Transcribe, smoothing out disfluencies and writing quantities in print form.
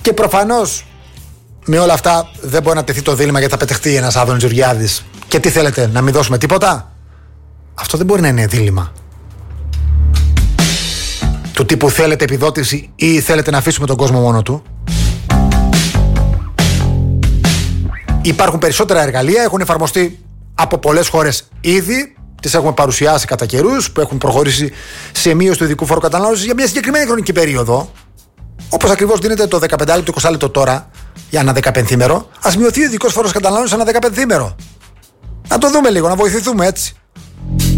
Και προφανώς με όλα αυτά δεν μπορεί να τεθεί το δίλημμα γιατί θα πετυχτεί ένας Άδωνης Γεωργιάδης. Και τι θέλετε, να μην δώσουμε τίποτα? Αυτό δεν μπορεί να είναι δίλημμα. Του τύπου θέλετε επιδότηση ή θέλετε να αφήσουμε τον κόσμο μόνο του. Υπάρχουν περισσότερα εργαλεία, έχουν εφαρμοστεί από πολλές χώρες ήδη. Τις έχουμε παρουσιάσει κατά καιρούς, που έχουν προχωρήσει σε μείωση του ειδικού φόρου κατανάλωσης για μια συγκεκριμένη χρονική περίοδο. Όπως ακριβώς δίνεται το 15 λεπτό, 20 λεπτό τώρα για ένα 15ήμερο, ας μειωθεί ο ειδικός φόρος κατανάλωσης ένα 15ήμερο. Να το δούμε λίγο, να βοηθηθούμε έτσι.